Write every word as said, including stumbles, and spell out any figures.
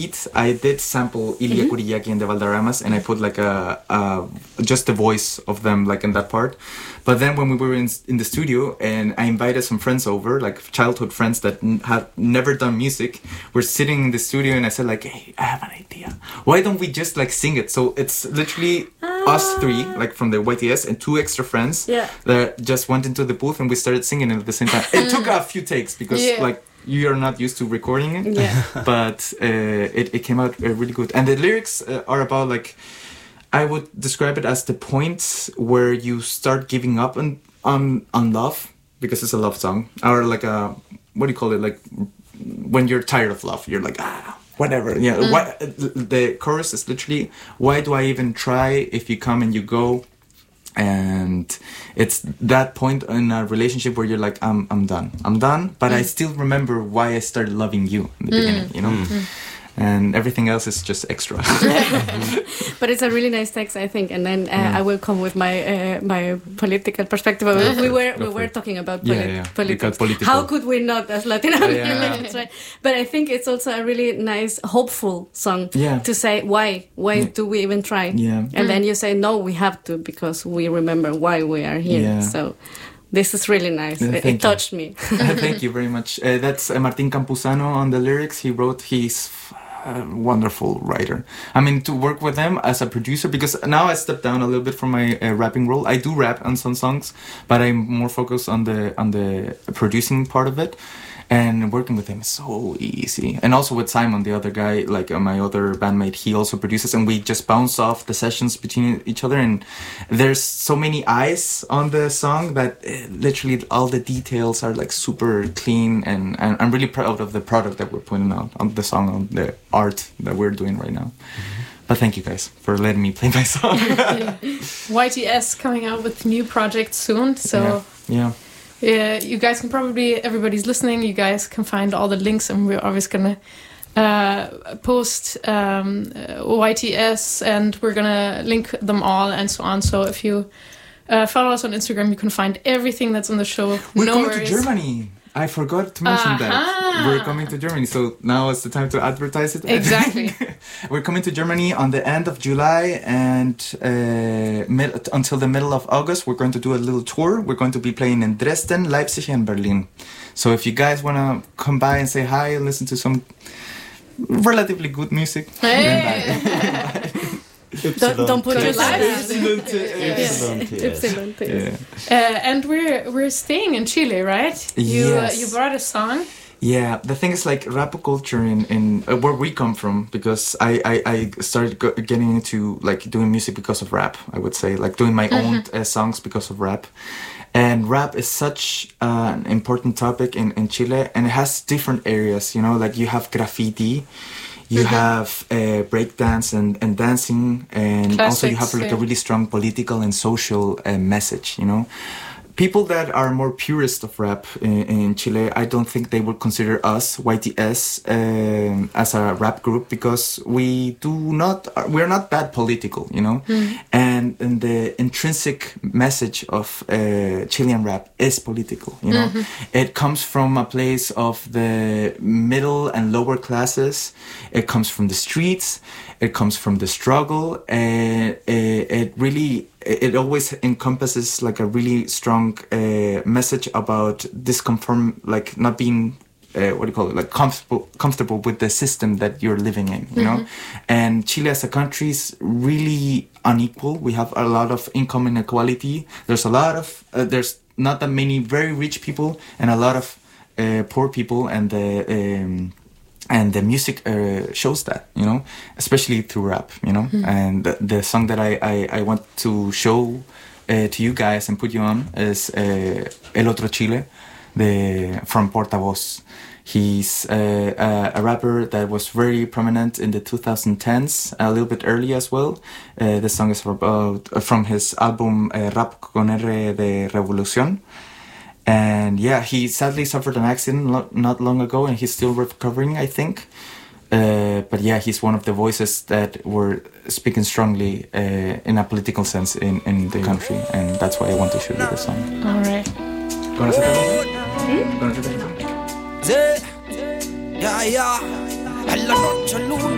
I did sample Ilia mm-hmm. Kuriyaki and the Valderramas, and I put like a, a just the voice of them like in that part. But then when we were in in the studio and I invited some friends over, like childhood friends that n- had never done music, we're sitting in the studio and I said like, hey, I have an idea. Why don't we just like sing it? So it's literally ah. us three, like from the Y T S, and two extra friends yeah. that just went into the booth and we started singing it at the same time. It took a few takes because yeah. like you are not used to recording it, yeah. but uh, it, it came out uh, really good. And the lyrics uh, are about like, I would describe it as the point where you start giving up on, on on love, because it's a love song, or like a, what do you call it, like when you're tired of love, you're like, ah, whatever. Yeah, mm. what, the chorus is literally, why do I even try if you come and you go? And it's that point in a relationship where you're like, I'm I'm done. I'm done, but mm. I still remember why I started loving you in the mm. beginning, you know? Mm. And everything else is just extra. But it's a really nice text, I think. And then uh, yeah. I will come with my uh, my political perspective. We were we were talking about polit- yeah, yeah. politics. Political. How could we not, as Latin Americans, yeah. right? But I think it's also a really nice, hopeful song yeah. to say, why? Why yeah. do we even try? Yeah. And mm. then you say, no, we have to, because we remember why we are here. Yeah. So this is really nice. Yeah, it, it touched me. Thank you very much. Uh, that's uh, Martin Campuzano on the lyrics. He wrote his... a wonderful writer. I mean, to work with him as a producer, because now I stepped down a little bit from my uh, rapping role. I do rap on some songs, but I'm more focused on the on the producing part of it. And working with him is so easy. And also with Simon, the other guy, like uh, my other bandmate, he also produces, and we just bounce off the sessions between each other. And there's so many eyes on the song that uh, literally all the details are like super clean. And, and I'm really proud of the product that we're putting out on the song, on the art that we're doing right now. Mm-hmm. But thank you guys for letting me play my song. Y T S coming out with new projects soon. So yeah. yeah. Yeah, you guys can probably, everybody's listening, you guys can find all the links, and we're always going to uh, post um, uh, Y T S, and we're going to link them all and so on. So if you uh, follow us on Instagram, you can find everything that's on the show. We're no going worries. to Germany. I forgot to mention uh-huh. that. We're coming to Germany, so now is the time to advertise it. Exactly. We're coming to Germany on the end of July, and uh, mid- until the middle of August, we're going to do a little tour. We're going to be playing in Dresden, Leipzig, and Berlin. So if you guys want to come by and say hi and listen to some relatively good music, hey. Don't, don't put your life. Yeah. Uh, and we're we're staying in Chile, right? You yes. uh, you brought a song. Yeah, the thing is like rap culture in, in uh, where we come from, because I, I, I started go- getting into like doing music because of rap, I would say, like doing my mm-hmm. own uh, songs because of rap. And rap is such uh, an important topic in, in Chile, and it has different areas, you know, like you have graffiti, you mm-hmm. have uh, breakdance and, and dancing, and Classics, also you have like yeah. a really strong political and social uh, message, you know. People that are more purist of rap in, in Chile, I don't think they would consider us, Y T S, um, as a rap group, because we do not, we're not that political, you know? Mm. And, and the intrinsic message of uh, Chilean rap is political, you know? Mm-hmm. It comes from a place of the middle and lower classes. It comes from the streets. It comes from the struggle. And it, it really... it always encompasses like a really strong uh, message about disconform, like not being, uh, what do you call it, like comfortable, comfortable with the system that you're living in, you mm-hmm. know? And Chile as a country is really unequal. We have a lot of income inequality. There's a lot of, uh, there's not that many very rich people and a lot of uh, poor people, and the, um, And the music uh, shows that, you know, especially through rap, you know. Mm. And the, the song that I, I, I want to show uh, to you guys and put you on is uh, El Otro Chile, the, from Portavoz. He's uh, a, a rapper that was very prominent in the twenty tens, a little bit early as well. Uh, the song is about, uh, from his album uh, Rap con R de Revolución. And yeah, he sadly suffered an accident lo- not long ago, and he's still recovering, I think. Uh, but yeah, he's one of the voices that were speaking strongly uh, in a political sense in, in the country, and that's why I want to show you the song. All right. ¿Conoces el nombre? Yeah, yeah. En la noche luna.